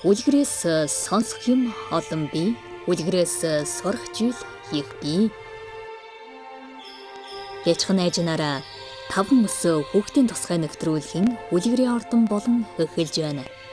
Үлгэрээс сонсох юм олон бий. Үлгэрээс сурах зүйл их бий. Яжхан найз нараа 5 мөс хүүхдийн тусгай нэвтрүүлгийн үлгэрийн ордон болон эхэлж байна.